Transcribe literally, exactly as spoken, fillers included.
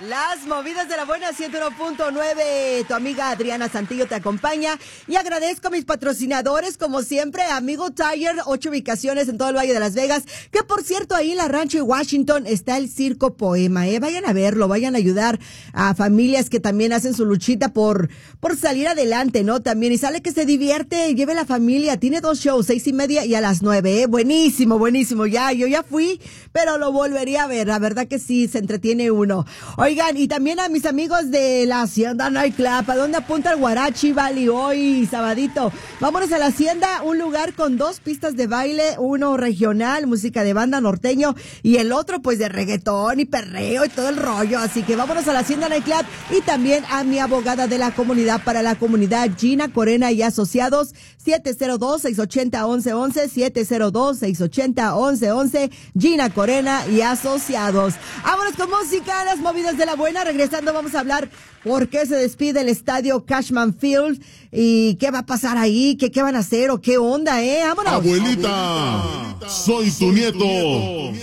Las movidas de la buena ciento uno punto nueve. Tu amiga Adriana Santillo te acompaña y agradezco a mis patrocinadores, como siempre, Amigo Tire, ocho ubicaciones en todo el Valle de Las Vegas, que por cierto ahí en la Rancho y Washington está el Circo Poema, eh, vayan a verlo, vayan a ayudar a familias que también hacen su luchita por, por salir adelante, ¿no? También, y sale que se divierte, lleve la familia, tiene dos shows, seis y media y a las nueve, eh, buenísimo, buenísimo, ya, yo ya fui, pero lo volvería a ver, la verdad que sí, se entretiene uno. Oigan, y también a mis amigos de la Hacienda Nightclub, ¿a dónde apunta el Guarachi Valley hoy, sabadito? Vámonos a la Hacienda, un lugar con dos pistas de baile, uno regional, música de banda norteño, y el otro pues de reggaetón y perreo y todo el rollo, así que vámonos a la Hacienda Nightclub, y también a mi abogada de la comunidad para la comunidad, Gina Corena y Asociados, siete cero dos, seis ocho cero, once once, siete cero dos, seis ocho cero, once once, Gina Corena y Asociados. Vámonos con música, las movidas de la buena. Regresando vamos a hablar por qué se despide el estadio Cashman Field y qué va a pasar ahí, qué, qué van a hacer o qué onda, ¿eh? ¡Vámonos! Abuelita, Abuelita soy tu nieto.